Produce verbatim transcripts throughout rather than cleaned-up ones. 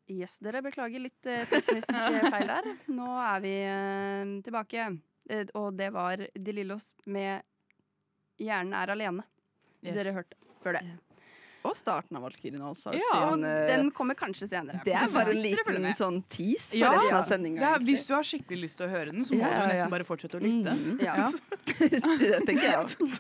Yes, dere beklager litt eh, teknisk feil der. Nå er vi eh, tilbake. Eh, og det var De Lillos med Hjernen er alene. Yes. Dere hørte før det. Og starten av Valkyrien altså. Ja, sin, uh, den kommer kanskje senere. Det er bare en Hvis dere følger liten med. sånn tease for Ja, resten ja. av sendingen. Det er, egentlig. hvis du har skikkelig lyst til å høre den, så må Ja, ja, du ja. nesten bare fortsette å lytte. Mhm. Ja. Ja. Det tenker jeg.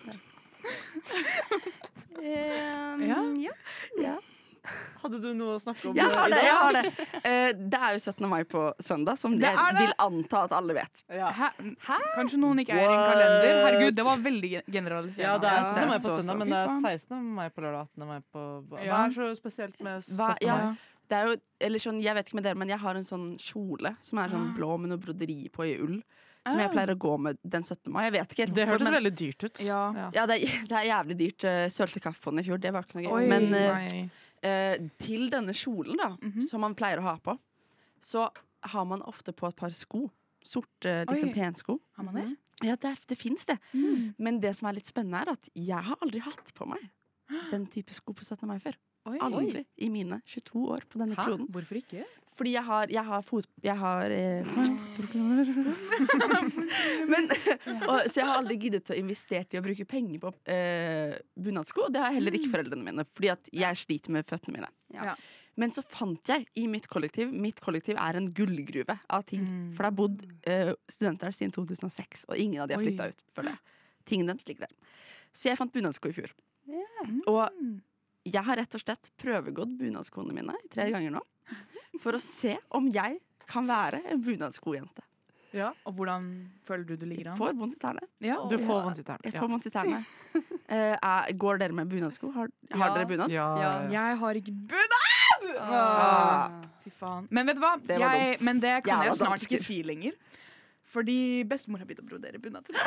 Eh, Ja. ja. Hadde du noe å snakke om? Jeg har i det, dag? jeg har det. Eh, det er jo syttende mai på søndag, som Det jeg er det. vil anta at alle vet. Ja. Hæ? Kanskje noen ikke eier en kalender? Herregud, det var veldig gen- generaliserende. Ja, det er Ja, syttende det er mai på så, søndag, så. men Fy det er faen. sekstende mai på lørdag, attende mai på Hva hva Ja. er så spesielt med Hva, syttende ja, mai? det er jo, eller sånn, jeg vet ikke med dere, men jeg har en sånn kjole som er sånn Ah. blå med noe broderi på i ull. Som Ah. jeg pleier å gå med den syttende mai. Jeg vet ikke helt Det hvorfor, hørtes men veldig dyrt ut. Ja. ja, det, er, det er jævlig dyrt. Uh, Sølte kaffe på den i fjor, det var ikke noe gøy. Oi, men eh, Nei. eh, til denne kjolen, da, Mhm. som man pleier å ha på, så har man ofte på et par sko. Sorte liksom, Oi. pensko. Har man det? Ja, det, det fins det. Mm. Men det som er litt spennende, er at jeg har aldri hatt på meg den type sko på syttende mai før. Oi. Aldri i mine tjueto år på denne Hæ? kloden. Hvorfor ikke? Fordi jeg har, jeg har fot... Jeg har eh, Men, og, Så jeg har aldri giddet å investere i å bruke penger på eh, bunadssko. Og det har heller ikke foreldrene mine, fordi at jeg sliter med føttene mine. Ja. Men så fant jeg i mitt kollektiv Mitt kollektiv er en gullgruve av ting. Mm. For det har bodd eh, studenter der siden to tusen og seks, og ingen av de har Oi. flytta ut. Føler jeg. Tingene deres ligger der. Så jeg fant bunadsko i fjor. Mm. Og jeg har rett og slett prøvegått bunadskoene mine i tre ganger nå. For å se om jeg kan være en bunadskojente. Ja. Og hvordan føler du du ligger an? Får vondt i tærne. Ja. Du får vondt i tærne. Jeg Ja. får vondt i tærne. Eh, er- går dere med bunadsko? Har, har Ja. dere bunad? Ja. Ja. Jeg har ikke bunad! Ah. Fy faen. Men vet du hva? Det var Jeg, dumt. men det kan Jævla jeg snart dansker. ikke si lenger. Fordi bestemor har begynt å brodere bunad til meg.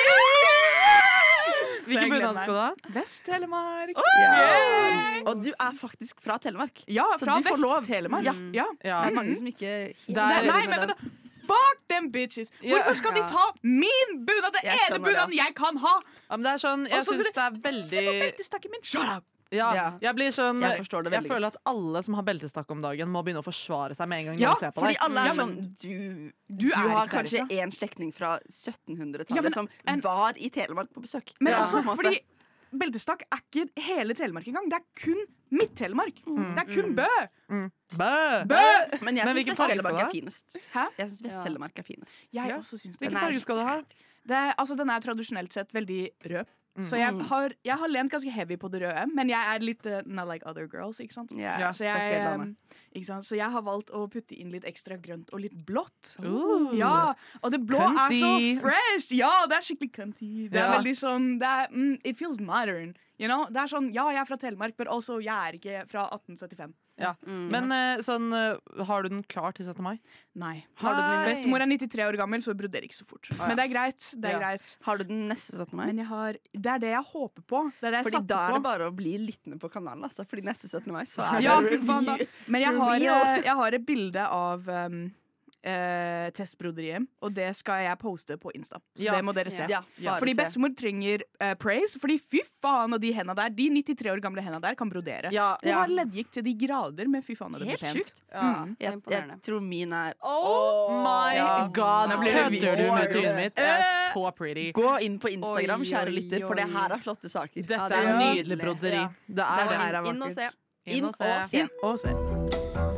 Så jeg Hvilken gleder bunad skal du meg. ha? Vest-Telemark. Ja. Og du er faktisk fra Telemark. Ja, Så fra du får lov. Vest-Telemark. Ja. Ja. Ja. Det er mange som ikke Det er, nei, men vet du, fuck them bitches! Ja. Hvorfor skal de ta min bunad? Det Jeg ene skjønner det, bunaden jeg kan ha! Ja, men det er sånn, jeg Og så syns skulle- det er veldig Beltestakken min. Shut up! ja, Ja. Jeg blir sånn Jeg forstår det Jeg veldig føler at alle som har beltestakk om dagen, må begynne å forsvare seg med en gang Ja, de ser på Fordi deg. alle er Ja, sånn men- Du, Du du, er har ikke kanskje derifra. en slektning fra syttenhundretallet Ja, men som en- var i Telemark på besøk. Men Ja. også På en måte. fordi beltestakk er ikke hele Telemark engang. Det er kun Midt-Telemark. Det er kun Bø. Mm. Bø! Bø! Men jeg Men syns hvilken farge skal Vest-Telemark du ha? er finest. Hæ? Jeg syns Vest-Telemark er finest. Jeg Ja. også syns det. Hvilken Den er- farge skal du ha? det er, altså, den er tradisjonelt sett veldig rød. Så jeg Mm. har, jeg har lent ganske heavy på det røde, men jeg er litt uh, not like other girls, ikke sant? Ja, Så jeg, spesielt av meg. um, ikke sant? Så jeg har valgt å putte inn litt ekstra grønt og litt blått. Uh. Ja, og det blå Cunty. er så fresh! Ja, det er skikkelig cunty. Det er Ja. veldig sånn det er, mm, It feels modern. You know? Det er sånn, ja, jeg er fra Telemark, men også jeg er ikke fra atten syttifem. Ja. Mm. Men eh, sånn, eh, har du den klar til syttende mai? Nei. Har du den i neste- Bestemor er nittitre år gammel, så jeg broderer ikke så fort. Men det er greit. det er Ja. greit Har du den neste syttende mai? Men jeg har, det er det jeg håper på. Det er det jeg Fordi da satser er det på. bare å bli lyttende på kanalen. Altså. Fordi neste syttende mai så er Ja, det fy faen da. review. Men jeg har, Real. eh, jeg har et bilde av um, eh, testbroderiet, og det skal jeg poste på Insta. Så Ja. det må dere se. Ja, Ja. bare Fordi se. bestemor trenger eh, praise, fordi fy faen av de henda der. De nittitre år gamle henda der kan brodere. Ja. Hun har leddgikt til de grader med fy faen av det blir Helt pent. sjukt. Ja. Mm. Jeg, jeg Imponerende. tror min er Oh my Ja. god! Nå Nå blir det kødder du med vist. trynet mitt. Det er så pretty. Gå inn på Instagram, Oi, kjære oi, lytter, for oi. det her er flotte saker. Dette det er er nydelig nydelig. broderi. Ja. Det er Det det. her er Inn og vakkert. se. Inn og se. Inn og se.